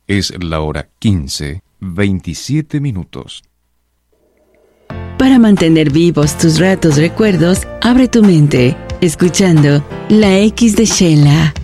Es la hora 15:27. Para mantener vivos tus ratos recuerdos, abre tu mente, escuchando La X de Sheila.